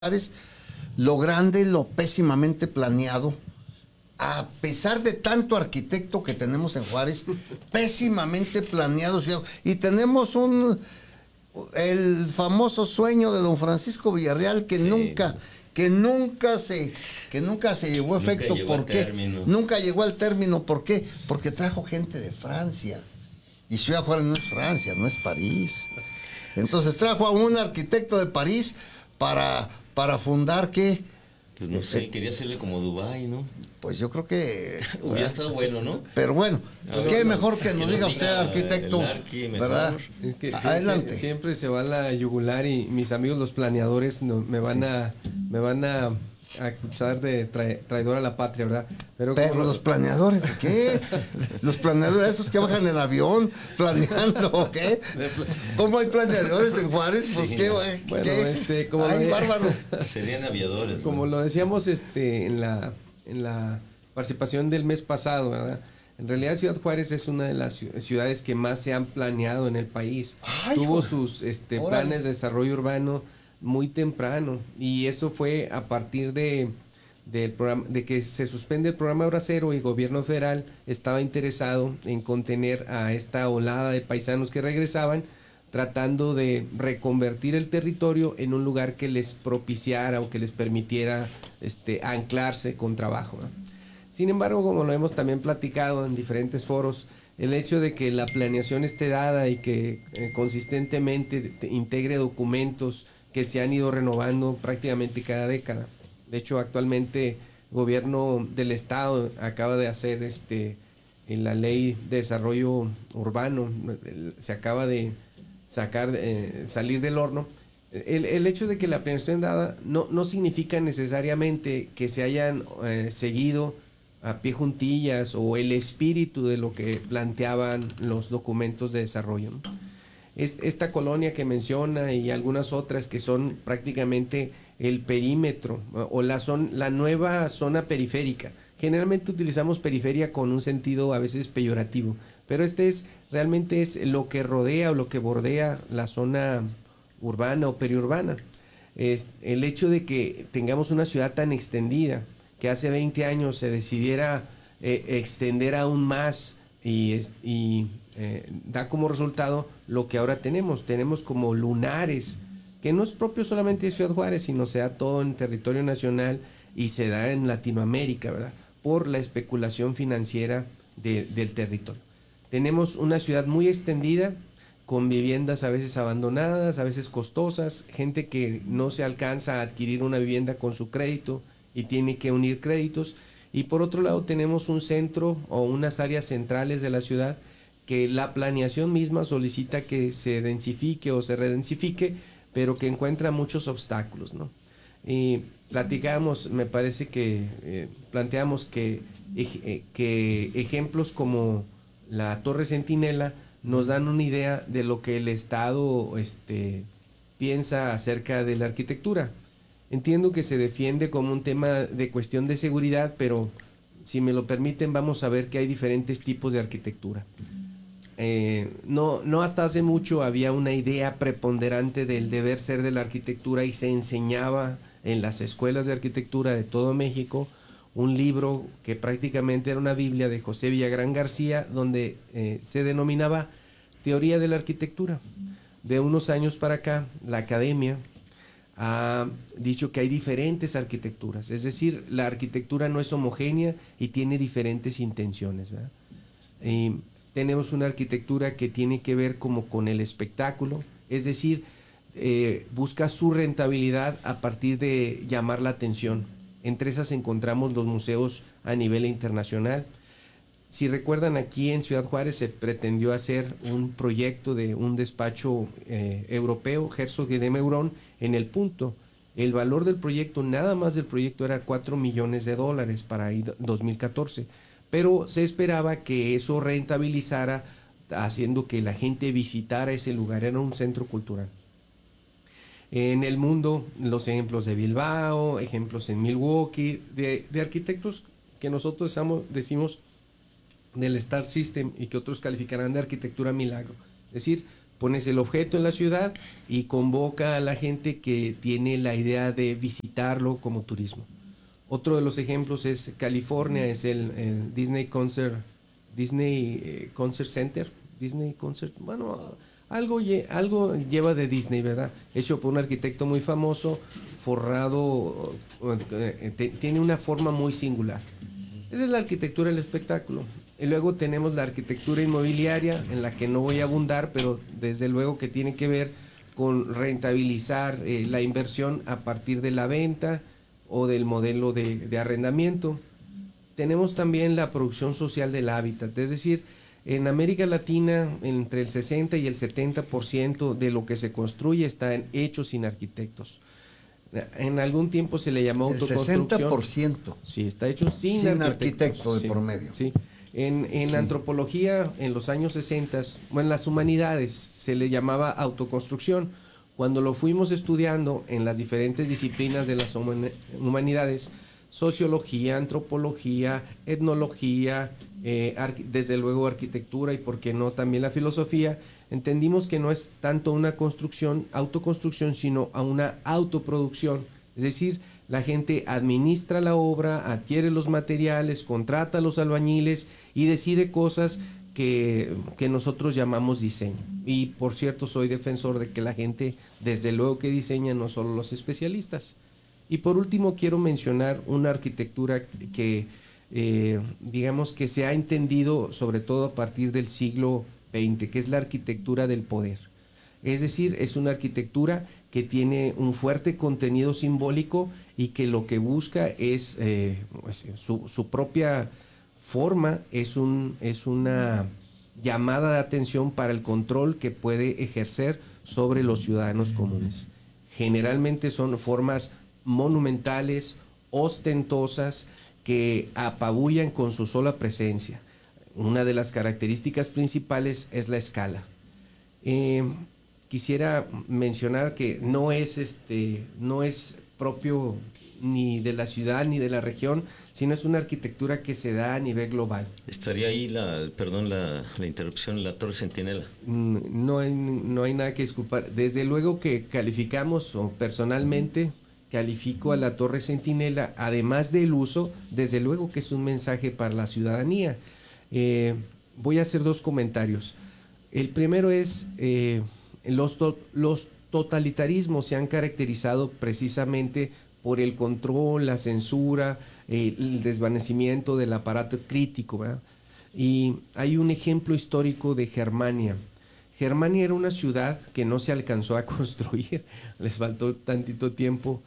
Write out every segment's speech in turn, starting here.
lo grande, lo pésimamente planeado, a pesar de tanto arquitecto que tenemos en Juárez, pésimamente planeado, y tenemos el famoso sueño de don Francisco Villarreal que nunca se llevó a efecto. ¿Por qué? Nunca llegó al término. ¿Por qué? Porque trajo gente de Francia. Y Ciudad Juárez no es Francia, no es París. Entonces trajo a un arquitecto de París para fundar, ¿qué? Pues no sé, quería hacerle como Dubái, ¿no? Pues yo creo que... Hubiera estado bueno, ¿no? Pero bueno, qué mejor que nos diga usted, diga arquitecto, ¿verdad? Es que Adelante. siempre se va la yugular y mis amigos los planeadores me van a acusar de traidor a la patria, ¿verdad? Pero los planeadores, ¿de qué? Los planeadores, esos que bajan en avión planeando, ¿qué? ¿Cómo hay planeadores en Juárez? Pues sí, ¿qué? Como ay, bárbaros. Serían aviadores. Como lo decíamos en la participación del mes pasado, ¿verdad? En realidad Ciudad Juárez es una de las ciudades que más se han planeado en el país. Ay, tuvo sus planes de desarrollo urbano muy temprano, y esto fue a partir del programa, de que se suspende el programa Obra Cero, y el gobierno federal estaba interesado en contener a esta olada de paisanos que regresaban, tratando de reconvertir el territorio en un lugar que les propiciara o que les permitiera anclarse con trabajo, ¿no? Sin embargo, como lo hemos también platicado en diferentes foros, el hecho de que la planeación esté dada y que consistentemente integre documentos que se han ido renovando prácticamente cada década. De hecho, actualmente el gobierno del estado acaba de hacer en la ley de desarrollo urbano, se acaba de salir del horno. El hecho de que la planeación dada no significa necesariamente que se hayan seguido a pie juntillas o el espíritu de lo que planteaban los documentos de desarrollo, ¿no? Esta colonia que menciona y algunas otras que son prácticamente el perímetro o la nueva zona periférica. Generalmente utilizamos periferia con un sentido a veces peyorativo, pero realmente es lo que rodea o lo que bordea la zona urbana o periurbana. El hecho de que tengamos una ciudad tan extendida, que hace 20 años se decidiera extender aún más y da como resultado lo que ahora tenemos como lunares, que no es propio solamente de Ciudad Juárez, sino se da todo en territorio nacional y se da en Latinoamérica, ¿verdad? Por la especulación financiera del territorio. Tenemos una ciudad muy extendida, con viviendas a veces abandonadas, a veces costosas, gente que no se alcanza a adquirir una vivienda con su crédito y tiene que unir créditos. Y por otro lado tenemos un centro o unas áreas centrales de la ciudad que la planeación misma solicita que se densifique o se redensifique, pero que encuentra muchos obstáculos, ¿no? Y platicamos, me parece que planteamos que ejemplos como la Torre Centinela nos dan una idea de lo que el Estado piensa acerca de la arquitectura. Entiendo que se defiende como un tema de cuestión de seguridad, pero si me lo permiten vamos a ver que hay diferentes tipos de arquitectura. No hasta hace mucho había una idea preponderante del deber ser de la arquitectura y se enseñaba en las escuelas de arquitectura de todo México un libro que prácticamente era una Biblia de José Villagrán García, donde se denominaba Teoría de la Arquitectura. De unos años para acá, la academia ha dicho que hay diferentes arquitecturas, es decir, la arquitectura no es homogénea y tiene diferentes intenciones, ¿verdad? Tenemos una arquitectura que tiene que ver como con el espectáculo, es decir, busca su rentabilidad a partir de llamar la atención. Entre esas encontramos los museos a nivel internacional. Si recuerdan, aquí en Ciudad Juárez se pretendió hacer un proyecto de un despacho europeo, Herzog de Meuron, en El Punto. El valor del proyecto, nada más del proyecto, era $4 millones para 2014. Pero se esperaba que eso rentabilizara, haciendo que la gente visitara ese lugar. Era un centro cultural. En el mundo, los ejemplos de Bilbao, ejemplos en Milwaukee, de arquitectos que nosotros decimos del Star System y que otros calificarán de arquitectura milagro. Es decir, pones el objeto en la ciudad y convoca a la gente que tiene la idea de visitarlo como turismo. Otro de los ejemplos es California, es el Disney Concert Center, Disney Concert, bueno, algo lleva de Disney, ¿verdad? Hecho por un arquitecto muy famoso, forrado, tiene una forma muy singular. Esa es la arquitectura del espectáculo. Y luego tenemos la arquitectura inmobiliaria, en la que no voy a abundar, pero desde luego que tiene que ver con rentabilizar la inversión a partir de la venta o del modelo de arrendamiento. Tenemos también la producción social del hábitat, es decir, en América Latina entre el 60 y el 70% de lo que se construye está hecho sin arquitectos. En algún tiempo se le llamó autoconstrucción. El 60%. Sí, está hecho sin arquitecto de sí, por medio. Sí. En antropología, en los años 60, bueno, en las humanidades se le llamaba autoconstrucción. Cuando lo fuimos estudiando en las diferentes disciplinas de las humanidades, sociología, antropología, etnología, desde luego arquitectura y por qué no también la filosofía, entendimos que no es tanto una autoconstrucción, sino a una autoproducción. Es decir, la gente administra la obra, adquiere los materiales, contrata a los albañiles y decide cosas que nosotros llamamos diseño. Y por cierto, soy defensor de que la gente, desde luego que diseña, no solo los especialistas. Y por último, quiero mencionar una arquitectura que digamos que se ha entendido sobre todo a partir del siglo XX, que es la arquitectura del poder. Es decir, es una arquitectura que tiene un fuerte contenido simbólico y que lo que busca es su propia forma, es una llamada de atención para el control que puede ejercer sobre los ciudadanos comunes. Generalmente son formas monumentales, ostentosas, que apabullan con su sola presencia. Una de las características principales es la escala. Quisiera mencionar que no es propio ni de la ciudad ni de la región, sino es una arquitectura que se da a nivel global. Estaría ahí la interrupción, la Torre Centinela. No hay nada que disculpar. Desde luego que calificamos, o personalmente califico a la Torre Centinela, además del uso, desde luego que es un mensaje para la ciudadanía. Voy a hacer dos comentarios. El primero es, los totalitarismos se han caracterizado precisamente por el control, la censura, el desvanecimiento del aparato crítico, ¿verdad? Y hay un ejemplo histórico de Germania. Germania era una ciudad que no se alcanzó a construir, les faltó tantito tiempo.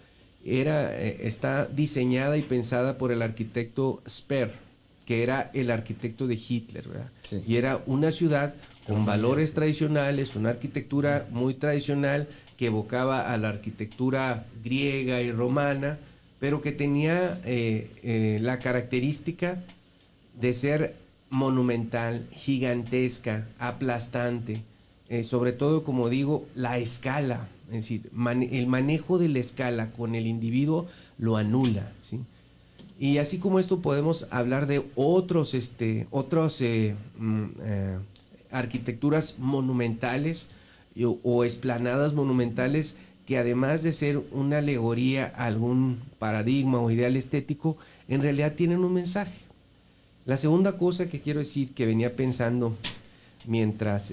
Está diseñada y pensada por el arquitecto Speer, que era el arquitecto de Hitler, ¿verdad? Sí. Y era una ciudad con valores tradicionales, una arquitectura muy tradicional que evocaba a la arquitectura griega y romana, pero que tenía la característica de ser monumental, gigantesca, aplastante, sobre todo, como digo, la escala. Es decir, el manejo de la escala con el individuo lo anula, ¿sí? Y así como esto podemos hablar de otras arquitecturas monumentales o esplanadas monumentales que, además de ser una alegoría a algún paradigma o ideal estético, en realidad tienen un mensaje. La segunda cosa que quiero decir, que venía pensando mientras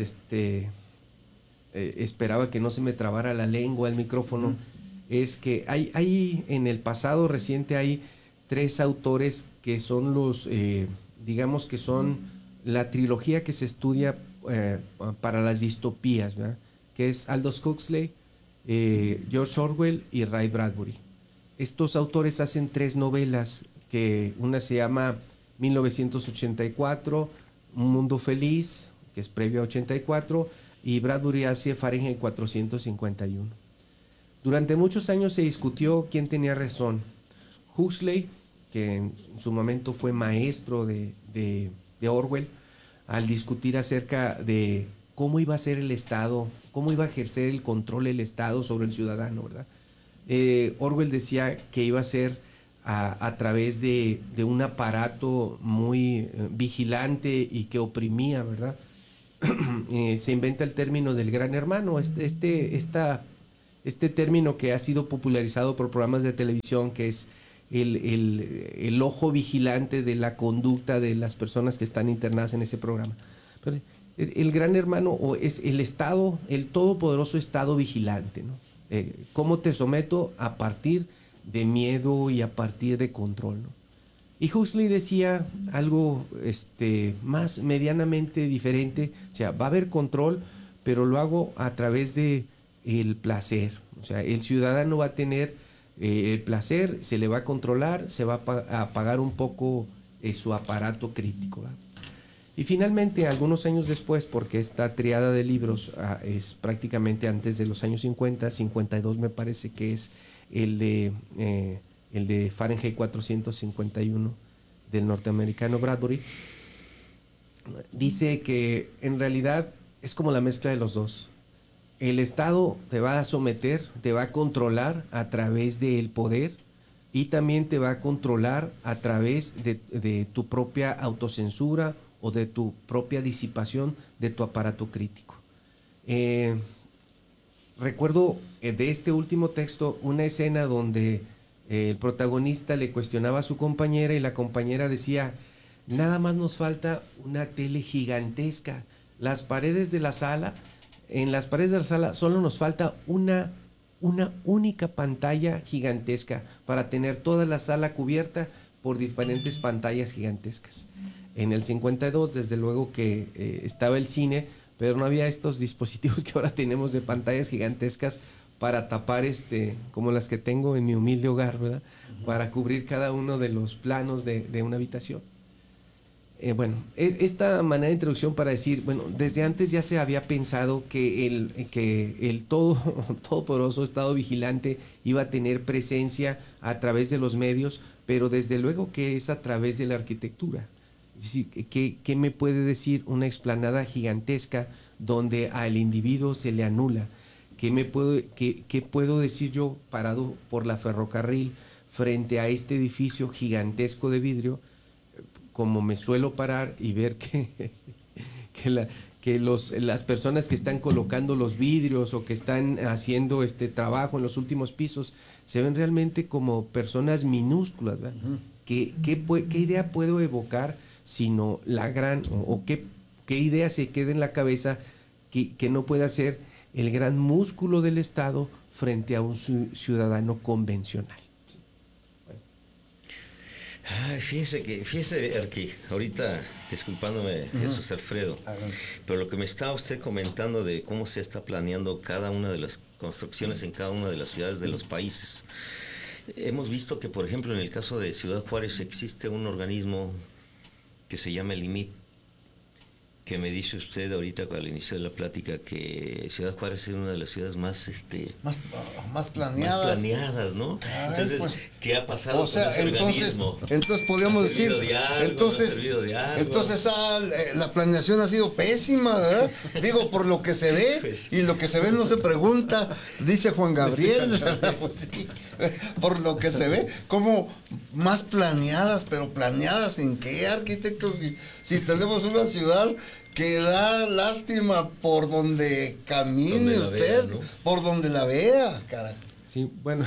esperaba que no se me trabara la lengua, el micrófono, es que hay en el pasado reciente hay 3 autores que son digamos que son la trilogía que se estudia para las distopías, ¿verdad? Que es Aldous Huxley, George Orwell y Ray Bradbury. Estos autores hacen 3 novelas, que una se llama 1984, Un Mundo Feliz, que es previo a 84, y Bradbury hace Fahrenheit 451. Durante muchos años se discutió quién tenía razón. Huxley, que en su momento fue maestro de Orwell, al discutir acerca de cómo iba a ser el Estado, cómo iba a ejercer el control del Estado sobre el ciudadano, ¿verdad? Orwell decía que iba a ser a través de un aparato muy vigilante y que oprimía, ¿verdad? se inventa el término del Gran Hermano, este término que ha sido popularizado por programas de televisión, que es el ojo vigilante de la conducta de las personas que están internadas en ese programa. Pero el Gran Hermano es el Estado, el todopoderoso Estado vigilante, ¿no? ¿Cómo te someto? A partir de miedo y a partir de control, ¿no? Y Huxley decía algo más medianamente diferente, o sea, va a haber control, pero lo hago a través de el placer. O sea, el ciudadano va a tener el placer, se le va a controlar, se va a apagar un poco su aparato crítico, ¿verdad? Y finalmente, algunos años después, porque esta triada de libros es prácticamente antes de los años 50, 52 me parece que es el de Fahrenheit 451 del norteamericano Bradbury, dice que en realidad es como la mezcla de los dos. El Estado te va a someter, te va a controlar a través del poder y también te va a controlar a través de tu propia autocensura o de tu propia disipación de tu aparato crítico. Recuerdo de este último texto una escena donde el protagonista le cuestionaba a su compañera y la compañera decía: nada más nos falta una tele gigantesca. Las paredes de la sala, en las paredes de la sala solo nos falta una única pantalla gigantesca para tener toda la sala cubierta por diferentes pantallas gigantescas. En el 52, desde luego que estaba el cine, pero no había estos dispositivos que ahora tenemos de pantallas gigantescas para tapar, como las que tengo en mi humilde hogar, ¿verdad? Uh-huh. Para cubrir cada uno de los planos de una habitación. Bueno, esta manera de introducción para decir, bueno, desde antes ya se había pensado que el todopoderoso Estado vigilante iba a tener presencia a través de los medios, pero desde luego que es a través de la arquitectura. Es decir, ¿qué me puede decir una explanada gigantesca donde al individuo se le anula? ¿Qué puedo decir yo parado por la ferrocarril frente a este edificio gigantesco de vidrio, como me suelo parar y ver que las personas que están colocando los vidrios o que están haciendo trabajo en los últimos pisos se ven realmente como personas minúsculas, ¿verdad? Uh-huh. ¿Qué idea puedo evocar sino la gran, o qué idea se queda en la cabeza que no pueda ser el gran músculo del Estado frente a un ciudadano convencional? Ay, fíjese, Arqui, ahorita disculpándome, Jesús Alfredo, pero lo que me está usted comentando de cómo se está planeando cada una de las construcciones en cada una de las ciudades de los países. Hemos visto que, por ejemplo, en el caso de Ciudad Juárez existe un organismo que se llama el IMIP, que me dice usted ahorita al inicio de la plática que Ciudad Juárez es una de las ciudades más planeadas, ¿no? Caray, entonces, pues, ¿qué ha pasado con ese organismo? Entonces podríamos decir, la planeación ha sido pésima, ¿verdad? Digo, por lo que se ve, pues, y lo que se ve no se pregunta, dice Juan Gabriel, ¿verdad? Pues sí, por lo que se ve, como más planeadas, pero planeadas ¿en qué, arquitectos? Si tenemos una ciudad que da lástima por donde camine usted, vea, ¿no? Por donde la vea, carajo. Sí, bueno,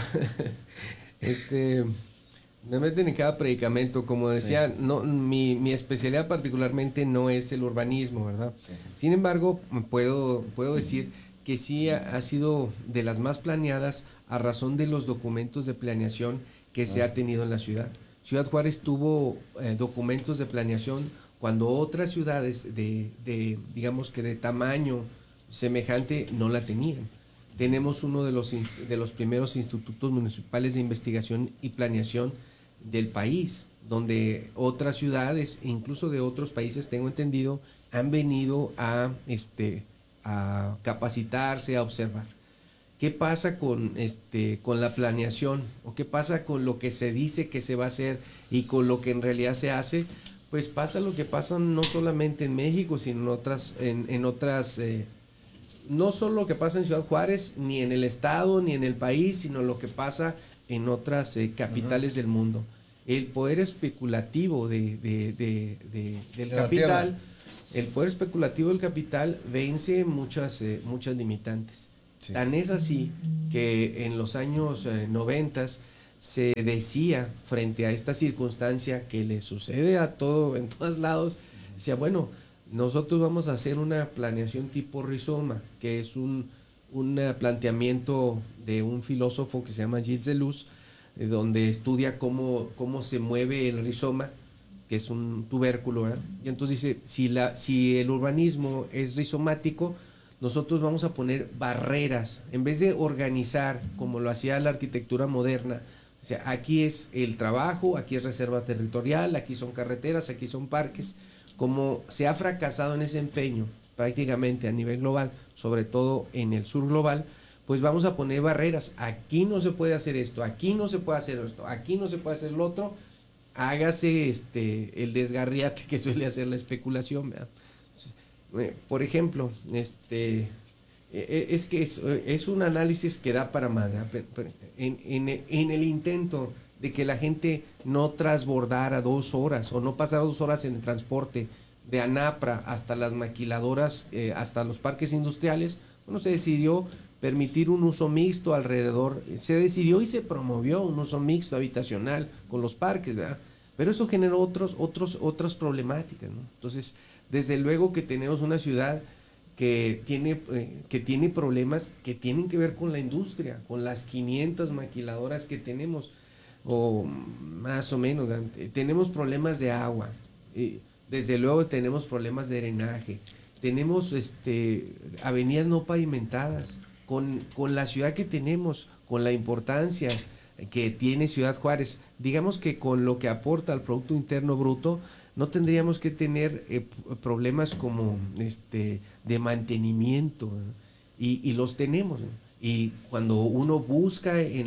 me meten en cada predicamento, como decía, sí. No, mi especialidad particularmente no es el urbanismo, ¿verdad? Sí. Sin embargo, puedo decir que sí ha sido de las más planeadas a razón de los documentos de planeación que se ha tenido en la ciudad. Ciudad Juárez tuvo documentos de planeación cuando otras ciudades digamos que de tamaño semejante no la tenían. Tenemos uno de los primeros institutos municipales de investigación y planeación del país, donde otras ciudades, incluso de otros países, tengo entendido, han venido a capacitarse, a observar. ¿Qué pasa con la planeación? ¿O qué pasa con lo que se dice que se va a hacer y con lo que en realidad se hace? Pues pasa lo que pasa no solamente en México, sino en otras, no solo lo que pasa en Ciudad Juárez, ni en el estado, ni en el país, sino lo que pasa en otras capitales del mundo. El poder especulativo del capital el poder especulativo del capital vence muchas limitantes. Sí. Tan es así que en los años 90 se decía, frente a esta circunstancia que le sucede a todo, en todos lados, decía, bueno, nosotros vamos a hacer una planeación tipo rizoma, que es un planteamiento de un filósofo que se llama Gilles Deleuze, donde estudia cómo se mueve el rizoma, que es un tubérculo, ¿verdad? Y entonces dice, si el urbanismo es rizomático, nosotros vamos a poner barreras, en vez de organizar como lo hacía la arquitectura moderna. O sea, aquí es el trabajo, aquí es reserva territorial, aquí son carreteras, aquí son parques. Como se ha fracasado en ese empeño prácticamente a nivel global, sobre todo en el sur global, pues vamos a poner barreras. Aquí no se puede hacer esto, aquí no se puede hacer esto, aquí no se puede hacer lo otro. Hágase el desgarriate que suele hacer la especulación, ¿verdad? Por ejemplo, es que es un análisis que da para más, ¿verdad? En el intento de que la gente no transbordara 2 horas o no pasara 2 horas en el transporte de Anapra hasta las maquiladoras, hasta los parques industriales, bueno, se decidió permitir un uso mixto alrededor, se decidió y se promovió un uso mixto habitacional con los parques, ¿verdad? Pero eso generó otras problemáticas, ¿no? Entonces, desde luego que tenemos una ciudad que tiene problemas que tienen que ver con la industria, con las 500 maquiladoras que tenemos, o más o menos, ¿verdad? Tenemos problemas de agua, desde luego tenemos problemas de drenaje, tenemos avenidas no pavimentadas, con la ciudad que tenemos, con la importancia que tiene Ciudad Juárez, digamos que con lo que aporta al Producto Interno Bruto, no tendríamos que tener problemas como de mantenimiento, ¿no? Y los tenemos, ¿no? Y cuando uno busca en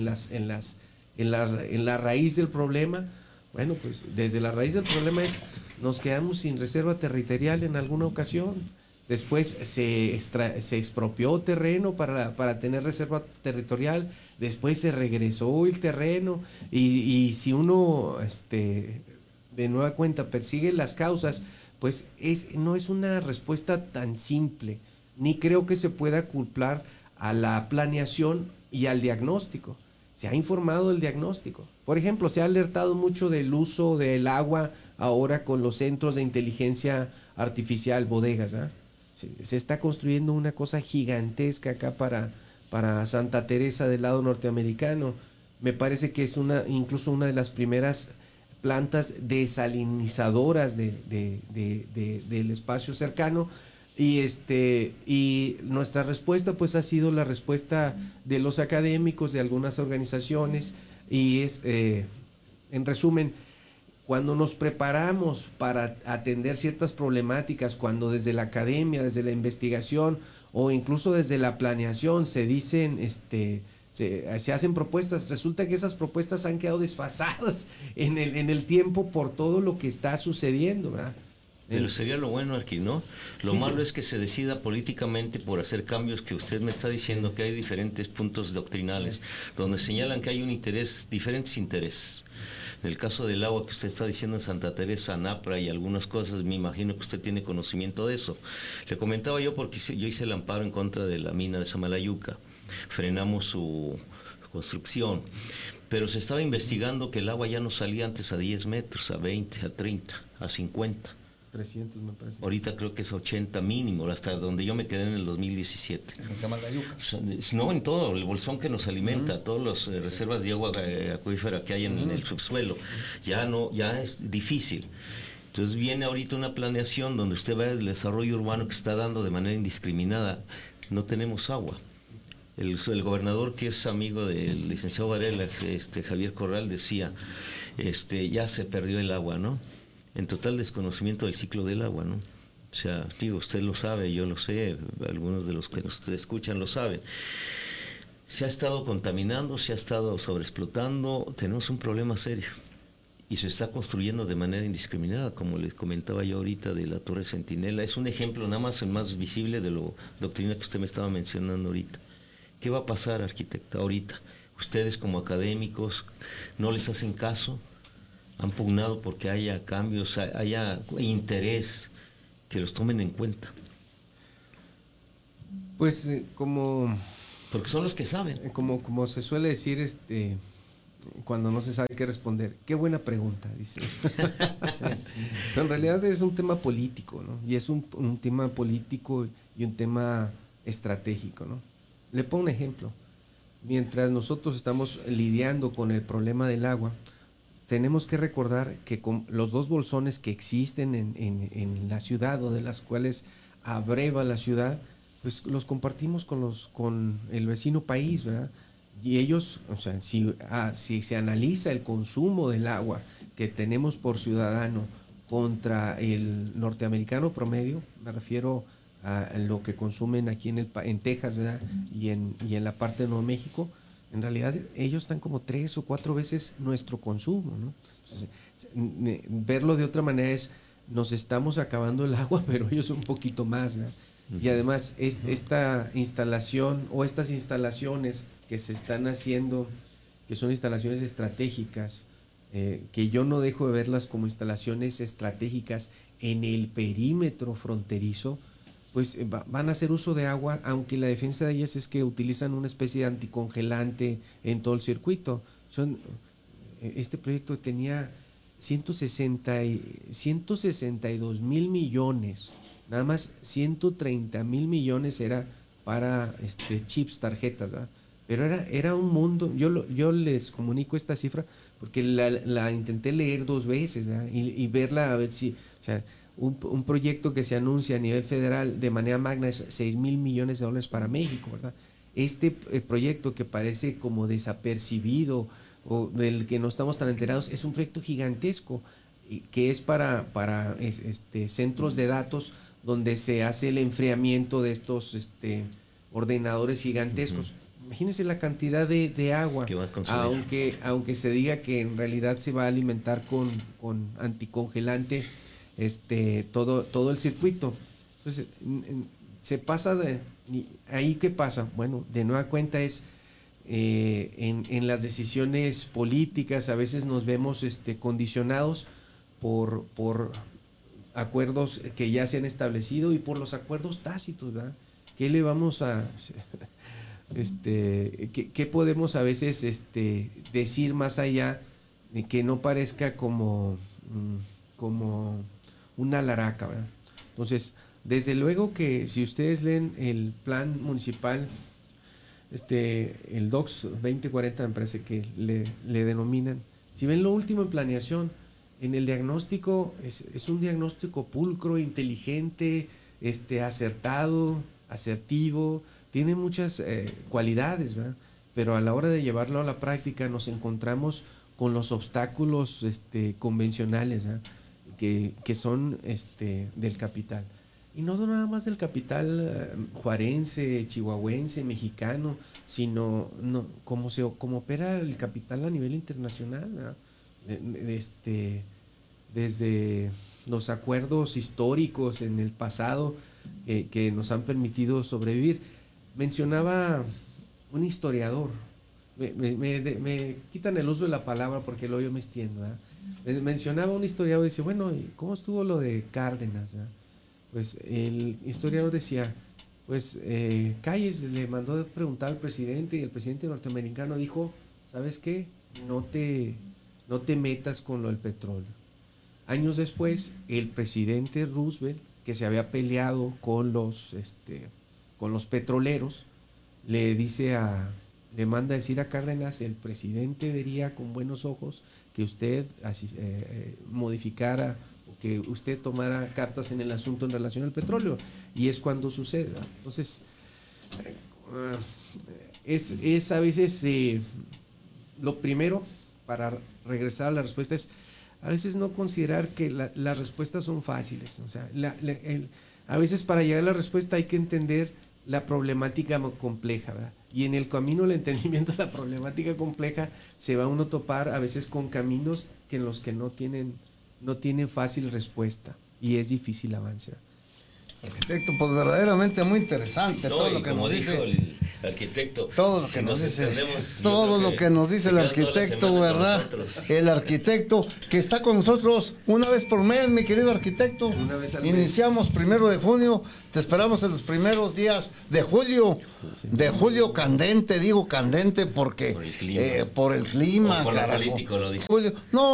la raíz del problema, bueno, pues desde la raíz del problema nos quedamos sin reserva territorial en alguna ocasión. Después se expropió terreno para tener reserva territorial, después se regresó el terreno y si uno de nueva cuenta persigue las causas, pues no es una respuesta tan simple, ni creo que se pueda culpar a la planeación y al diagnóstico. Se ha informado del diagnóstico. Por ejemplo, se ha alertado mucho del uso del agua ahora con los centros de inteligencia artificial, bodegas, ¿verdad? Se está construyendo una cosa gigantesca acá para Santa Teresa del lado norteamericano. Me parece que es incluso una de las primeras plantas desalinizadoras del espacio cercano. Y nuestra respuesta pues ha sido la respuesta de los académicos, de algunas organizaciones, y en resumen, cuando nos preparamos para atender ciertas problemáticas, cuando desde la academia, desde la investigación o incluso desde la planeación se dicen, se hacen propuestas, resulta que esas propuestas han quedado desfasadas en el tiempo por todo lo que está sucediendo, ¿verdad? Pero sería lo bueno aquí, ¿no? Lo sí, malo es que se decida políticamente por hacer cambios que usted me está diciendo que hay diferentes puntos doctrinales, donde señalan que hay diferentes intereses. En el caso del agua que usted está diciendo en Santa Teresa, Anapra y algunas cosas, me imagino que usted tiene conocimiento de eso. Le comentaba yo porque yo hice el amparo en contra de la mina de Samalayuca. Frenamos su construcción, pero se estaba investigando que el agua ya no salía antes a 10 metros, a 20, a 30, a 50. 300 me parece. Ahorita creo que es 80 mínimo, hasta donde yo me quedé en el 2017. ¿En Samalayuca? No, en todo, el bolsón que nos alimenta, todas las reservas de agua acuífera que hay en el subsuelo, ya es difícil. Entonces viene ahorita una planeación donde usted ve el desarrollo urbano que se está dando de manera indiscriminada. No tenemos agua. El gobernador, que es amigo del licenciado Varela, Javier Corral, decía, ya se perdió el agua, ¿no? En total desconocimiento del ciclo del agua, ¿no? O sea, digo, usted lo sabe, yo lo sé, algunos de los que nos escuchan lo saben. Se ha estado contaminando, se ha estado sobreexplotando, tenemos un problema serio. Y se está construyendo de manera indiscriminada, como les comentaba yo ahorita de la Torre Centinela. Es un ejemplo nada más, el más visible de la doctrina que usted me estaba mencionando ahorita. ¿Qué va a pasar, arquitecta, ahorita? Ustedes como académicos, ¿no les hacen caso? Han pugnado porque haya cambios, haya interés que los tomen en cuenta? Pues como... Porque son los que saben. Como se suele decir, cuando no se sabe qué responder. Qué buena pregunta, dice. Sí. Pero en realidad es un tema político, ¿no? Y es un tema político y un tema estratégico, ¿no? Le pongo un ejemplo. Mientras nosotros estamos lidiando con el problema del agua, tenemos que recordar que con los dos bolsones que existen en la ciudad, o de las cuales abreva la ciudad, pues los compartimos con el vecino país, ¿verdad? Y ellos, o sea, si se analiza el consumo del agua que tenemos por ciudadano contra el norteamericano promedio, me refiero a lo que consumen aquí en Texas, ¿verdad? Y en la parte de Nuevo México, en realidad ellos están como 3 o 4 veces nuestro consumo, ¿no? Entonces, verlo de otra manera es, nos estamos acabando el agua, pero ellos un poquito más, ¿verdad? Y además esta instalación o estas instalaciones que se están haciendo, que son instalaciones estratégicas, que yo no dejo de verlas como instalaciones estratégicas en el perímetro fronterizo, pues van a hacer uso de agua, aunque la defensa de ellas es que utilizan una especie de anticongelante en todo el circuito. Este proyecto tenía 162 mil millones, nada más 130 mil millones era para chips, tarjetas, ¿verdad? Pero era un mundo. Yo les comunico esta cifra porque la intenté leer 2 veces, ¿verdad? Y verla a ver si, o sea, un proyecto que se anuncia a nivel federal de manera magna es 6 mil millones de dólares para México, ¿verdad? Este proyecto que parece como desapercibido o del que no estamos tan enterados, es un proyecto gigantesco que es para centros de datos donde se hace el enfriamiento de estos ordenadores gigantescos. Imagínense la cantidad de agua, que va a consumir. aunque se diga que en realidad se va a alimentar con anticongelante todo el circuito. Entonces, se pasa ahí. ¿Qué pasa? Bueno, de nueva cuenta es en las decisiones políticas a veces nos vemos condicionados por acuerdos que ya se han establecido y por los acuerdos tácitos, ¿verdad? ¿Qué le vamos a qué podemos a veces decir más allá de que no parezca como una laraca, ¿verdad? Entonces, desde luego que si ustedes leen el plan municipal, el DOCS 2040 me parece que le denominan, si ven lo último en planeación, en el diagnóstico es un diagnóstico pulcro, inteligente, acertado, asertivo, tiene muchas cualidades, ¿verdad? Pero a la hora de llevarlo a la práctica nos encontramos con los obstáculos convencionales, ¿verdad? Que son del capital. Y no nada más del capital juarense, chihuahuense, mexicano, sino cómo opera el capital a nivel internacional, ¿verdad? Desde los acuerdos históricos en el pasado que nos han permitido sobrevivir. Mencionaba un historiador, me quitan el uso de la palabra porque luego yo me extiendo, ¿verdad? Mencionaba un historiador y dice, bueno, ¿cómo estuvo lo de Cárdenas, ¿verdad? Pues el historiador decía, pues Calles le mandó a preguntar al presidente y el presidente norteamericano dijo, ¿sabes qué? No te metas con lo del petróleo. Años después, el presidente Roosevelt, que se había peleado con los petroleros, le manda a decir a Cárdenas, el presidente vería con buenos ojos que usted modificara o que usted tomara cartas en el asunto en relación al petróleo. Y es cuando sucede. Entonces, es a veces lo primero para regresar a la respuesta es a veces no considerar que las respuestas son fáciles. O sea, a veces para llegar a la respuesta hay que entender la problemática compleja, ¿verdad? Y en el camino del entendimiento de la problemática compleja se va uno a topar a veces con caminos en los que no tienen fácil respuesta y es difícil avanzar. Arquitecto, pues verdaderamente muy interesante todo lo que nos dice. Arquitecto. Todo lo que nos dice, todo lo que nos dice el arquitecto, ¿verdad? El arquitecto que está con nosotros una vez por mes, mi querido arquitecto. Una vez al Iniciamos 1 de junio, te esperamos en los primeros días de julio. De julio candente, digo candente porque por el clima. O por lo político, lo dice. Julio.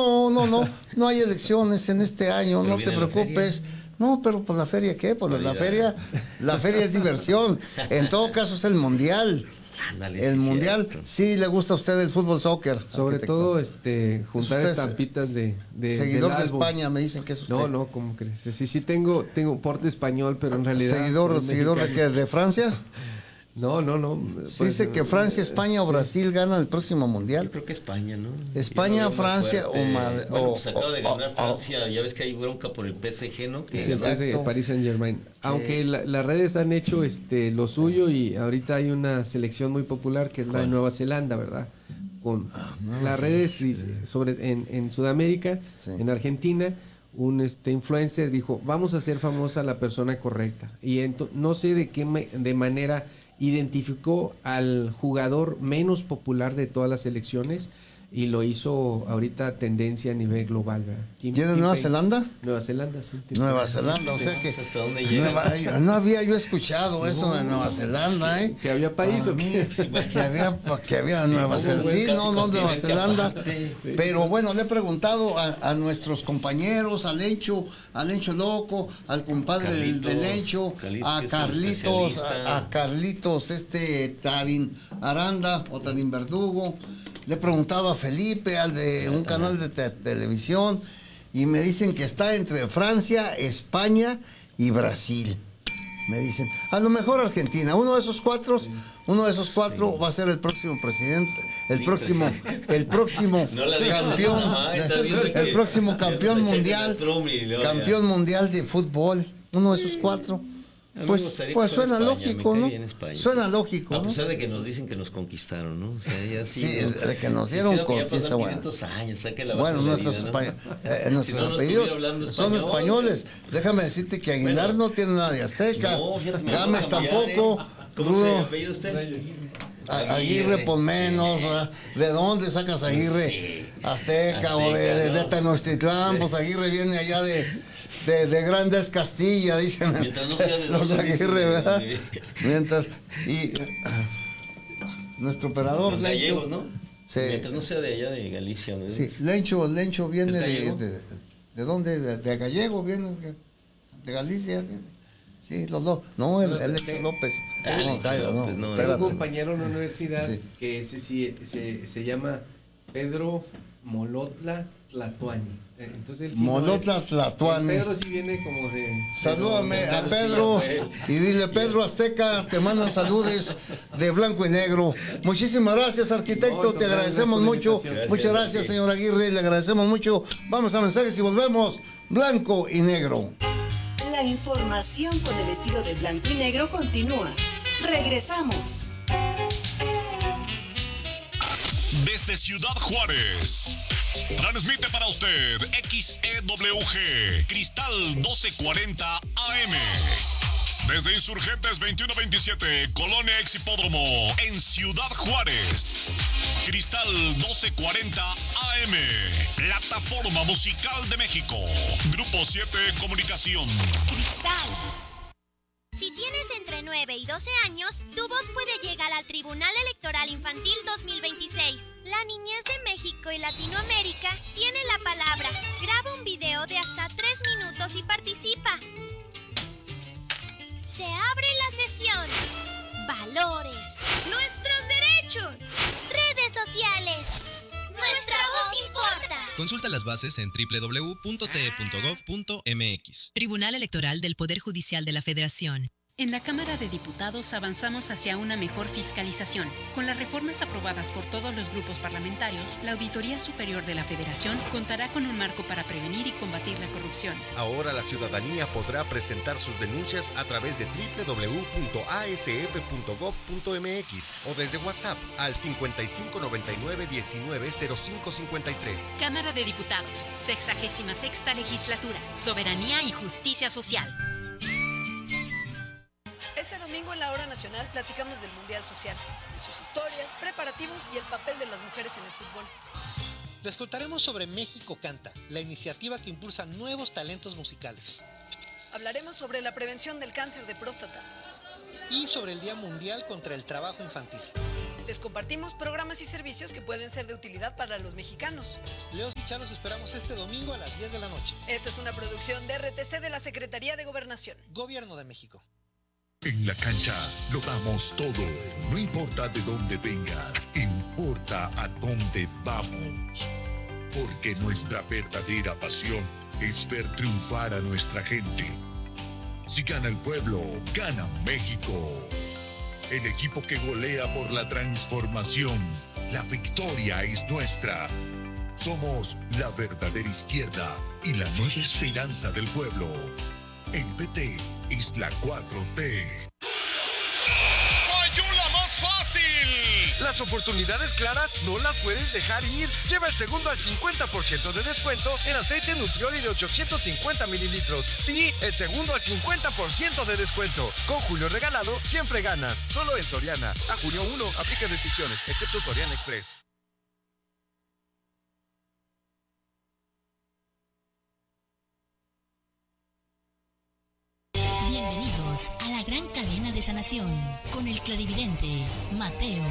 No hay elecciones en este año, Pero no te viene la preocupes. No, pero pues la feria, ¿qué? Pues la feria es diversión. En todo caso es el mundial. Ándale, El sí, mundial, cierto. sí le gusta a usted el fútbol soccer. Sobre arquitecto. todo juntar Usted es estampitas de seguidor del de álbum. España, me dicen que es usted. No, ¿cómo crees? Sí tengo porte español, pero en realidad ¿Seguidor soy de mexicano. qué? ¿De Francia? No. Sí, dice que Francia, España o Brasil ganan el próximo mundial. Yo creo que España, ¿no? España, Yo lo veo más Francia fuerte. o Madrid. Bueno, pues acaba de ganar Francia, ya ves que hay bronca por el PSG, ¿no? Que Sí, es de Exacto. Paris Saint-Germain. Aunque las redes han hecho lo suyo y ahorita hay una selección muy popular que es la de Nueva Zelanda, ¿verdad? Con las redes en Sudamérica, Sí. en Argentina, un influencer dijo, vamos a hacer famosa a la persona correcta. Y no sé de manera identificó al jugador menos popular de todas las selecciones y lo hizo ahorita tendencia a nivel global, ¿verdad? ¿Quién es Nueva Zelanda? Nueva Zelanda, sí. Nueva Zelanda, o sea que ¿Hasta dónde llega? no había yo escuchado eso de Nueva Zelanda, ¿eh? ¿Que había país o qué? Que había Nueva Zelanda. Sí, casi no, Nueva continente Zelanda. aparte. Sí. Pero bueno, le he preguntado a nuestros compañeros, al Lencho Loco, al compadre del Lencho, a Carlitos, Tarín Aranda o Tarín Verdugo. Le he preguntado a Felipe, al de un canal de televisión, y me dicen que está entre Francia, España y Brasil. Me dicen, a lo mejor Argentina, uno de esos cuatro va a ser el próximo presidente, el próximo No la digas, campeón, mamá, está viendo el que próximo campeón ya nos mundial, echen a Trump y luego campeón ya. mundial de fútbol, uno de esos cuatro. A mí me Pues gustaría que suena fuera España, lógico, me cae ¿no? bien España. Suena lógico, A ¿no? pesar de que nos dicen que nos conquistaron, ¿no? O sea, ya Sí, ¿no? de que nos dieron Quisiera que ya conquista, pasaran bueno. 500 años, saque la Bueno, base de nuestros, la vida, ¿no? nuestros Si no, no apellidos estuviera hablando son español. españoles. Déjame decirte que Aguilar Bueno. no tiene nada de azteca. No, fíjate, me lo Gámez voy a cambiar, tampoco. ¿eh? ¿Cómo se Rudo, apellida usted? Aguirre, pues menos. ¿verdad? ¿De dónde sacas Aguirre? Sí. Azteca o de ¿no? Tenochtitlán. Pues Aguirre viene allá de Grandes Castilla, dicen Mientras no sea de los dos, Aguirre, ¿verdad? sí. Mientras. Y nuestro operador, Los Lencho. gallegos, ¿no? Sí. Mientras no sea de allá de Galicia, ¿no? Sí, Lencho viene ¿Es gallego? ¿de dónde? De Gallego viene, de Galicia viene. Sí, los dos. No, el Lencho López. Ah, No, Lencho cállate, no, López, no, Tengo espérate. un compañero en la universidad Sí. que ese sí se llama Pedro Molotla Tlatuani. Entonces él sí Molotla no es- Tlatuani. Pedro sí viene como de... Salúdame a sí, Pedro ya fue. y dile, Pedro Azteca, te mandan saludes de blanco y negro. Muchísimas gracias, arquitecto, No, te agradecemos gracias por la mucho. invitación. Muchas gracias, señor Aguirre, le agradecemos mucho. Vamos a mensajes y volvemos, blanco y negro. La información con el estilo de blanco y negro continúa. Regresamos. Desde Ciudad Juárez. Transmite para usted XEWG Cristal 1240 AM. Desde Insurgentes 2127, Colonia Ex Hipódromo, en Ciudad Juárez. Cristal 1240 AM. Plataforma Musical de México. Grupo 7 Comunicación. Cristal. Si tienes entre 9 y 12 años, tu voz puede llegar al Tribunal Electoral Infantil 2026. La niñez de México y Latinoamérica tiene la palabra. Graba un video de hasta 3 minutos y participa. Se abre la sesión. Valores. Nuestros derechos. Redes sociales. Nuestra voz importa. Consulta las bases en www.te.gov.mx. Tribunal Electoral del Poder Judicial de la Federación. En la Cámara de Diputados avanzamos hacia una mejor fiscalización. Con las reformas aprobadas por todos los grupos parlamentarios, la Auditoría Superior de la Federación contará con un marco para prevenir y combatir la corrupción. Ahora la ciudadanía podrá presentar sus denuncias a través de www.asf.gov.mx o desde WhatsApp al 5599-190553. Cámara de Diputados, 66ª Legislatura, Soberanía y Justicia Social. Este domingo domingo en la Hora Nacional platicamos del Mundial Social, de sus historias, preparativos y el papel de las mujeres en el fútbol. Les contaremos sobre México Canta, la iniciativa que impulsa nuevos talentos musicales. Hablaremos sobre la prevención del cáncer de próstata. Y sobre el Día Mundial contra el Trabajo Infantil. Les compartimos programas y servicios que pueden ser de utilidad para los mexicanos. Leos y Charo, los esperamos este domingo a las 10 de la noche. Esta es una producción de RTC de la Secretaría de Gobernación. Gobierno de México. En la cancha lo damos todo. No importa de dónde vengas, importa a dónde vamos. Porque nuestra verdadera pasión es ver triunfar a nuestra gente. Si gana el pueblo, gana México. El equipo que golea por la transformación. La victoria es nuestra. Somos la verdadera izquierda y la nueva esperanza del pueblo. El PT es la 4T. ¡Falló la más fácil! Las oportunidades claras no las puedes dejar ir. Lleva el segundo al 50% de descuento en aceite Nutrioli de 850 mililitros. Sí, el segundo al 50% de descuento. Con Julio Regalado, siempre ganas. Solo en Soriana. A junio 1, aplica restricciones, excepto Soriana Express. Bienvenidos a la gran cadena de sanación con el clarividente Mateo.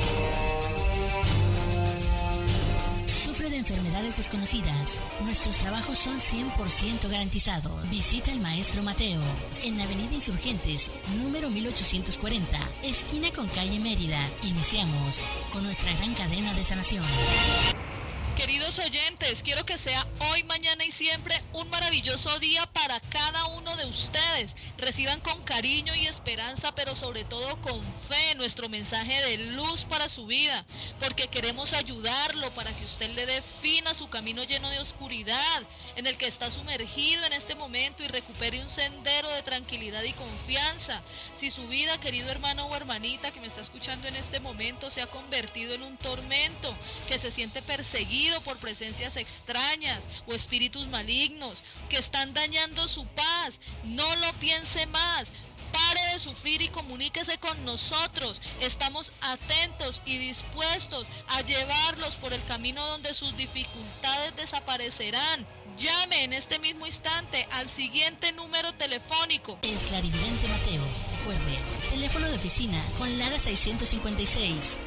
Sufre de enfermedades desconocidas. Nuestros trabajos son 100% garantizados. Visita al maestro Mateo en Avenida Insurgentes, número 1840, esquina con calle Mérida. Iniciamos con nuestra gran cadena de sanación. Queridos oyentes, quiero que sea hoy, mañana y siempre un maravilloso día para cada uno de ustedes. Reciban con cariño y esperanza, pero sobre todo con fe, nuestro mensaje de luz para su vida, porque queremos ayudarlo para que usted le dé fin a su camino lleno de oscuridad, en el que está sumergido en este momento, y recupere un sendero de tranquilidad y confianza. Si su vida, querido hermano o hermanita que me está escuchando en este momento, se ha convertido en un tormento, que se siente perseguido por presencias extrañas o espíritus malignos que están dañando su paz, no lo piense más. Pare de sufrir y comuníquese con nosotros. Estamos atentos y dispuestos a llevarlos por el camino donde sus dificultades desaparecerán. Llame en este mismo instante al siguiente número telefónico. El clarividente Mateo. Recuerde, teléfono de oficina con Lara 656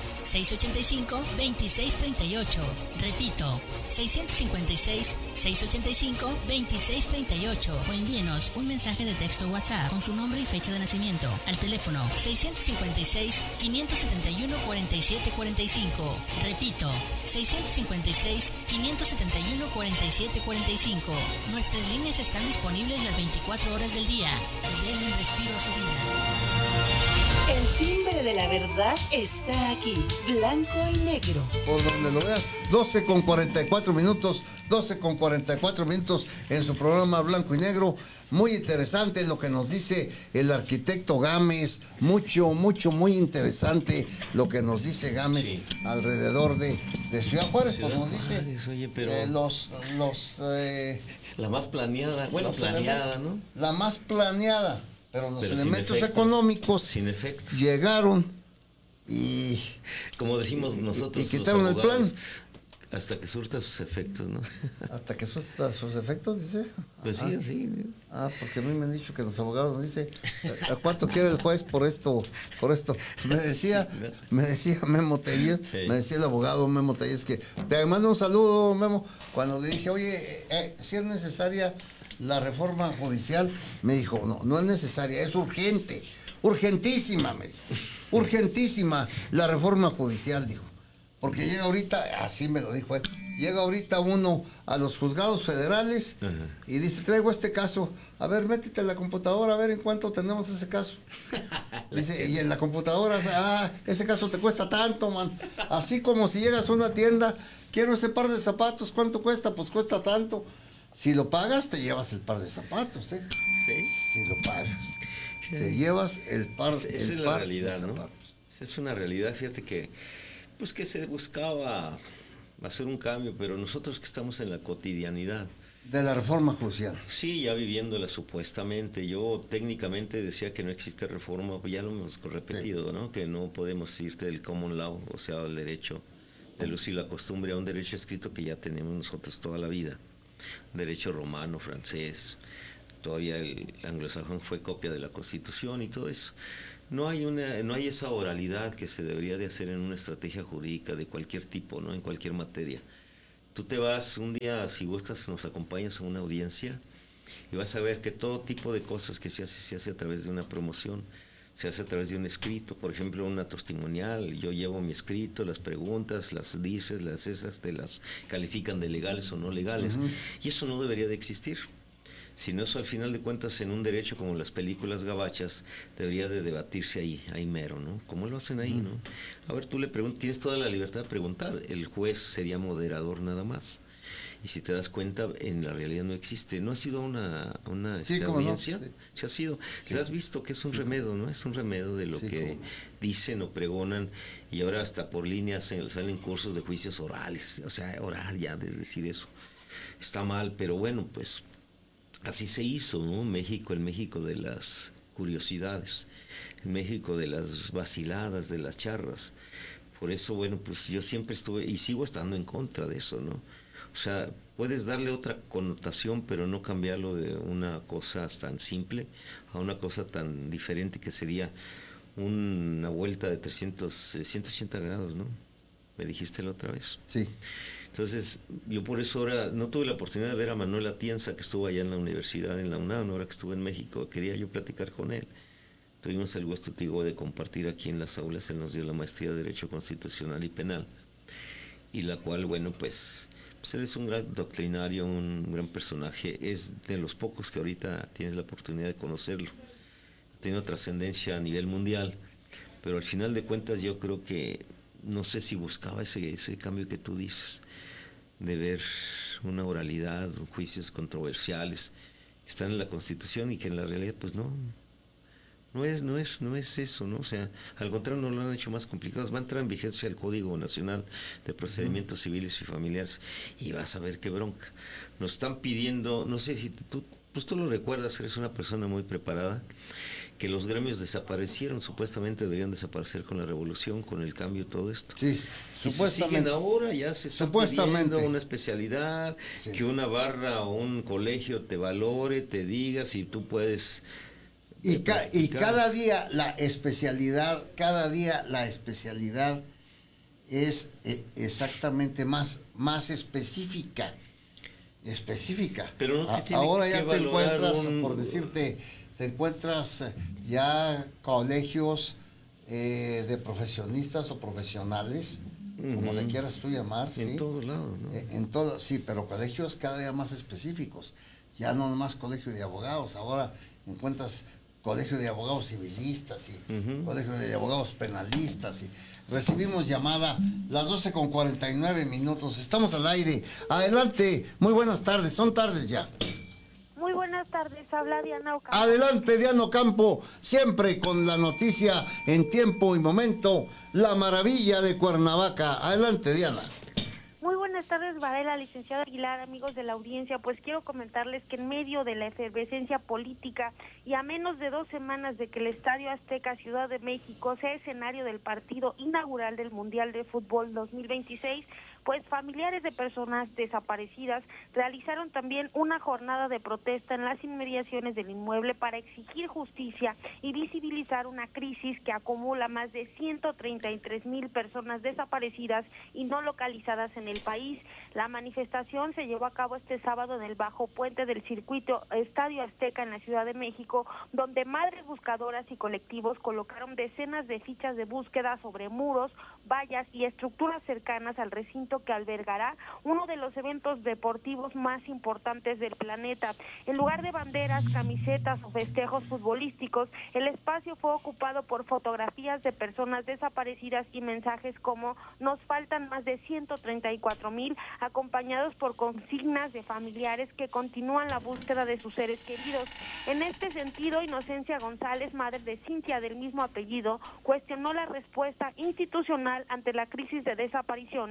685-2638. Repito, 656-685-2638. O envíenos un mensaje de texto o WhatsApp con su nombre y fecha de nacimiento al teléfono 656-571-4745. Repito, 656-571-4745. Nuestras líneas están disponibles las 24 horas del día. Denle un respiro a su vida. El timbre de la verdad está aquí, blanco y negro. Por donde lo veas, 12:44 minutos, 12:44 minutos en su programa Blanco y Negro. Muy interesante lo que nos dice el arquitecto Gámez, muy interesante lo que nos dice Gámez, sí, alrededor de Ciudad Juárez, pues nos dice oye, pero la más planeada, bueno, planeada, ¿no? La más planeada. Pero los elementos económicos llegaron y... Como decimos nosotros, y quitaron el plan. Hasta que surta sus efectos, ¿no? Hasta que surta sus efectos, dice. Pues sí, así. Porque a mí me han dicho que los abogados nos dicen, ¿a cuánto quiere el juez por esto? Me decía Memo Telles, me decía el abogado Memo Telles, que te mando un saludo, Memo. Cuando le dije, oye, si es necesaria la reforma judicial, me dijo, no es necesaria, es urgente, urgentísima, me dijo, urgentísima la reforma judicial, dijo, porque llega ahorita, así me lo dijo él, llega ahorita uno a los juzgados federales y dice, traigo este caso, a ver, métete en la computadora, a ver en cuánto tenemos ese caso. Dice, y en la computadora, ese caso te cuesta tanto, man, así como si llegas a una tienda, quiero ese par de zapatos, ¿cuánto cuesta? Pues cuesta tanto. Si lo pagas, te llevas el par de zapatos, ¿eh? Sí. Si lo pagas, te llevas el par de zapatos. Esa es la realidad, ¿no? Es una realidad, fíjate que, que se buscaba hacer un cambio, pero nosotros que estamos en la cotidianidad, De la reforma judicial. Sí, ya viviéndola supuestamente. Yo técnicamente decía que no existe reforma, pues ya lo hemos repetido, ¿no? Que no podemos irte del common law, o sea, el derecho del uso y la costumbre, a un derecho escrito que ya tenemos nosotros toda la vida. Derecho romano, francés, todavía el anglosajón fue copia de la Constitución y todo eso. No hay esa oralidad que se debería de hacer en una estrategia jurídica de cualquier tipo, ¿no? En cualquier materia. Tú te vas un día, si gustas, nos acompañas a una audiencia y vas a ver que todo tipo de cosas que se hace a través de una promoción, se hace a través de un escrito, por ejemplo, una testimonial. Yo llevo mi escrito, las preguntas, las dices, las esas, te las califican de legales o no legales. Y eso no debería de existir. Sino eso, al final de cuentas, en un derecho como las películas gabachas, debería de debatirse ahí mero, ¿no? ¿Cómo lo hacen ahí, no? A ver, tú le preguntas, tienes toda la libertad de preguntar. El juez sería moderador nada más. Y si te das cuenta, en la realidad no existe. ¿No ha sido una audiencia? No, sí. Sí ha sido. Sí. ¿Te has visto que es un remedio, no? Es un remedio de lo que dicen o pregonan, y ahora hasta por líneas salen cursos de juicios orales. O sea, orar ya, de decir eso. Está mal, pero bueno, pues así se hizo, ¿no? El México de las curiosidades, el México de las vaciladas, de las charras. Por eso, bueno, pues yo siempre estuve y sigo estando en contra de eso, ¿no? O sea, puedes darle otra connotación, pero no cambiarlo de una cosa tan simple a una cosa tan diferente que sería una vuelta de 180 grados, ¿no? Me dijiste la otra vez. Sí. Entonces, yo por eso ahora no tuve la oportunidad de ver a Manuel Atienza, que estuvo allá en la universidad, en la UNAM, ahora que estuve en México, quería yo platicar con él. Tuvimos el gusto, digo, de compartir aquí en las aulas. Él nos dio la maestría de Derecho Constitucional y Penal, y la cual, bueno, pues él es un gran doctrinario, un gran personaje, es de los pocos que ahorita tienes la oportunidad de conocerlo. Tiene trascendencia a nivel mundial, pero al final de cuentas yo creo que, no sé si buscaba ese cambio que tú dices, de ver una oralidad, juicios controversiales, que están en la Constitución y que en la realidad pues no es eso, ¿no? O sea, al contrario, no lo han hecho más complicado. Va a entrar en vigencia el Código Nacional de Procedimientos Civiles y Familiares y vas a ver qué bronca. Nos están pidiendo, no sé si tú lo recuerdas, eres una persona muy preparada, que los gremios desaparecieron, supuestamente deberían desaparecer con la revolución, con el cambio, todo esto. Sí, supuestamente. Ahora ya se está pidiendo una especialidad, que una barra o un colegio te valore, te diga si tú puedes. Y cada día la especialidad es exactamente más específica. Pero no te tiene ahora que ya te encuentras, por decirte, ya colegios de profesionistas o profesionales, como le quieras tú llamar. En todos lados, ¿no? Sí, pero colegios cada día más específicos. Ya no nomás colegio de abogados, ahora encuentras colegio de abogados civilistas y colegio de abogados penalistas. Y recibimos llamada las 12:49. Estamos al aire. Adelante, muy buenas tardes, son tardes ya. Muy buenas tardes, habla Diana Ocampo. Adelante, Diana Ocampo, siempre con la noticia en tiempo y momento, la maravilla de Cuernavaca. Adelante, Diana. Muy buenas tardes, Varela, licenciado Aguilar, amigos de la audiencia. Pues quiero comentarles que en medio de la efervescencia política y a menos de 2 semanas de que el Estadio Azteca Ciudad de México sea escenario del partido inaugural del Mundial de Fútbol 2026, pues familiares de personas desaparecidas realizaron también una jornada de protesta en las inmediaciones del inmueble para exigir justicia y visibilizar una crisis que acumula más de 133,000 personas desaparecidas y no localizadas en el país. La manifestación se llevó a cabo este sábado en el bajo puente del circuito Estadio Azteca en la Ciudad de México, donde madres buscadoras y colectivos colocaron decenas de fichas de búsqueda sobre muros, vallas y estructuras cercanas al recinto que albergará uno de los eventos deportivos más importantes del planeta. En lugar de banderas, camisetas o festejos futbolísticos, el espacio fue ocupado por fotografías de personas desaparecidas y mensajes como "nos faltan más de 134,000", acompañados por consignas de familiares que continúan la búsqueda de sus seres queridos. En este sentido, Inocencia González, madre de Cintia del mismo apellido, cuestionó la respuesta institucional ante la crisis de desapariciones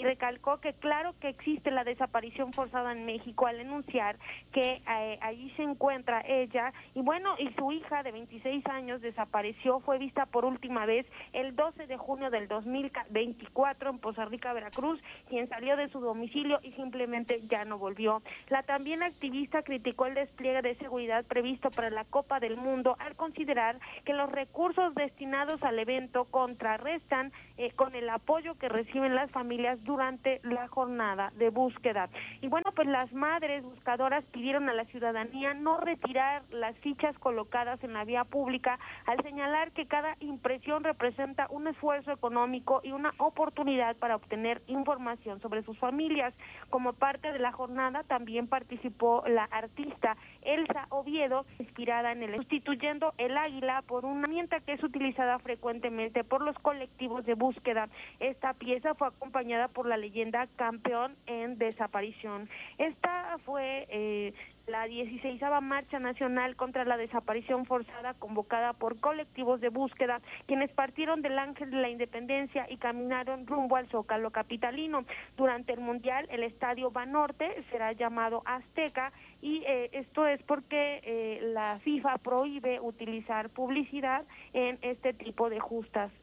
y recalcó que claro que existe la desaparición forzada en México al enunciar que allí se encuentra ella y bueno, y su hija de 26 años desapareció, fue vista por última vez el 12 de junio del 2024 en Poza Rica, Veracruz, quien salió de su domicilio y simplemente ya no volvió. La también activista criticó el despliegue de seguridad previsto para la Copa del Mundo al considerar que los recursos destinados al evento contrarrestan con el apoyo que reciben las familias durante la jornada de búsqueda. Y bueno, pues las madres buscadoras pidieron a la ciudadanía no retirar las fichas colocadas en la vía pública al señalar que cada impresión representa un esfuerzo económico y una oportunidad para obtener información sobre sus familias. Como parte de la jornada también participó la artista Elsa Oviedo, inspirada en el sustituyendo el águila por una herramienta que es utilizada frecuentemente por los colectivos de búsqueda. Esta pieza fue acompañada por la leyenda Campeón en Desaparición. Esta fue la 16ª Marcha Nacional contra la Desaparición Forzada, convocada por colectivos de búsqueda, quienes partieron del Ángel de la Independencia y caminaron rumbo al Zócalo capitalino. Durante el Mundial, el Estadio Banorte será llamado Azteca, y esto es porque la FIFA prohíbe utilizar publicidad en este tipo de justas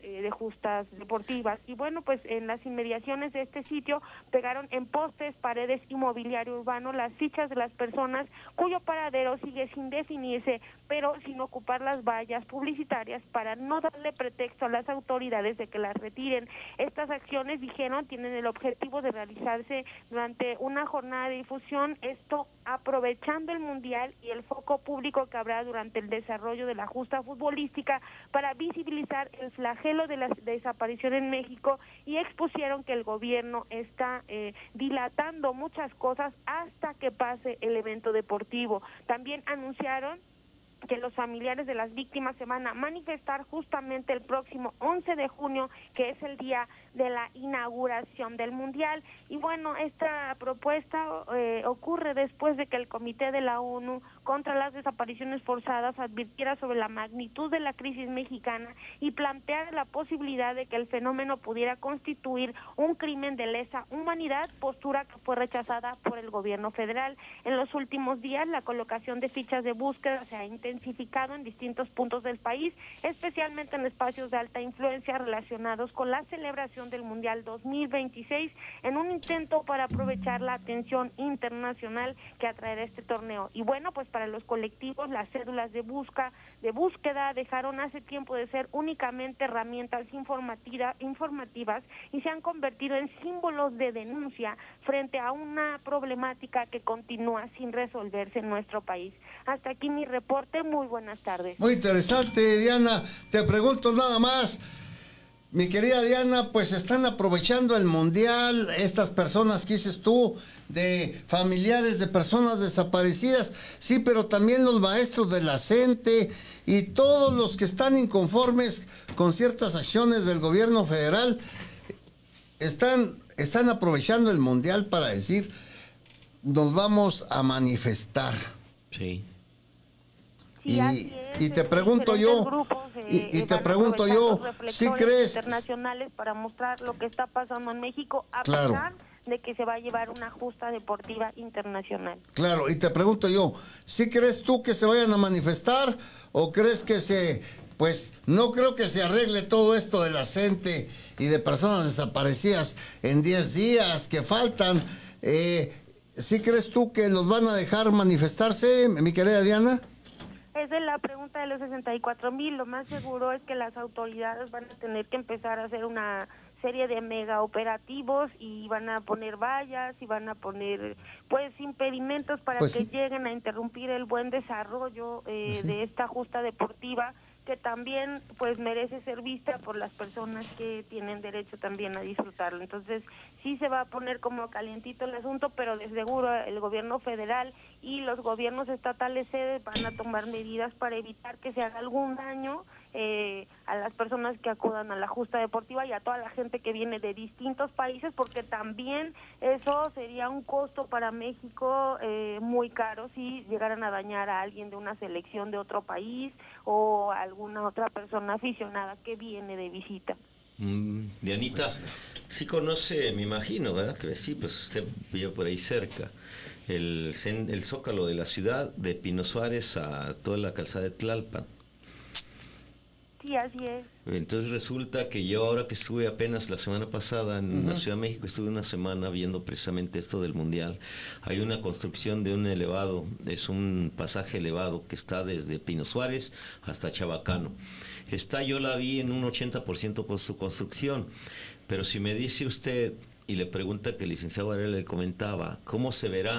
deportivas. Y bueno, pues en las inmediaciones de este sitio pegaron en postes, paredes y mobiliario urbano las fichas de las personas cuyo paradero sigue sin definirse, pero sin ocupar las vallas publicitarias para no darle pretexto a las autoridades de que las retiren. Estas acciones, dijeron, tienen el objetivo de realizarse durante una jornada de difusión, esto aprovechando el Mundial y el foco público que habrá durante el desarrollo de la justa futbolística para visibilizar el flagelo de la desaparición en México, y expusieron que el gobierno está dilatando muchas cosas hasta que pase el evento deportivo. También anunciaron que los familiares de las víctimas se van a manifestar justamente el próximo 11 de junio, que es el día de la inauguración del Mundial. Y bueno, esta propuesta ocurre después de que el Comité de la ONU contra las Desapariciones Forzadas advirtiera sobre la magnitud de la crisis mexicana y planteara la posibilidad de que el fenómeno pudiera constituir un crimen de lesa humanidad, postura que fue rechazada por el gobierno federal. En los últimos días, la colocación de fichas de búsqueda se ha intensificado en distintos puntos del país, especialmente en espacios de alta influencia relacionados con la celebración del Mundial 2026, en un intento para aprovechar la atención internacional que atraerá este torneo. Y bueno, pues para los colectivos, las cédulas de búsqueda dejaron hace tiempo de ser únicamente herramientas informativas y se han convertido en símbolos de denuncia frente a una problemática que continúa sin resolverse en nuestro país. Hasta aquí mi reporte, muy buenas tardes. Muy interesante, Diana. Te pregunto nada más, mi querida Diana, pues están aprovechando el Mundial, estas personas que dices tú, de familiares de personas desaparecidas, sí, pero también los maestros de la CENTE y todos los que están inconformes con ciertas acciones del gobierno federal, están aprovechando el Mundial para decir, nos vamos a manifestar. Sí. Y te pregunto yo, y te pregunto yo, ¿sí crees? Internacionales para mostrar lo que está pasando en México, a Claro. pesar de que se va a llevar una justa deportiva internacional. Claro, y te pregunto yo, ¿sí crees tú que se vayan a manifestar o crees que pues no creo que se arregle todo esto de la CENTE y de personas desaparecidas en 10 días que faltan? ¿Sí crees tú que los van a dejar manifestarse, mi querida Diana? Esa es la pregunta de los 64,000. Lo más seguro es que las autoridades van a tener que empezar a hacer una serie de mega operativos y van a poner vallas y van a poner pues impedimentos para que lleguen a interrumpir el buen desarrollo de esta justa deportiva, que también pues merece ser vista por las personas que tienen derecho también a disfrutarlo. Entonces sí se va a poner como calientito el asunto, pero de seguro el gobierno federal y los gobiernos estatales van a tomar medidas para evitar que se haga algún daño a las personas que acudan a la justa deportiva y a toda la gente que viene de distintos países, porque también eso sería un costo para México muy caro si llegaran a dañar a alguien de una selección de otro país o a alguna otra persona aficionada que viene de visita. Dianita, sí conoce, me imagino, ¿verdad? Que sí, pues usted vive por ahí cerca. El Zócalo de la ciudad, de Pino Suárez a toda la calzada de Tlalpan. Sí, así es. Entonces resulta que yo ahora que estuve apenas la semana pasada en la Ciudad de México, estuve una semana viendo precisamente esto del Mundial. Hay una construcción de un elevado, es un pasaje elevado que está desde Pino Suárez hasta Chabacano. Yo la vi en un 80% por su construcción, pero si me dice usted y le pregunta que el licenciado Varela le comentaba, ¿cómo se verá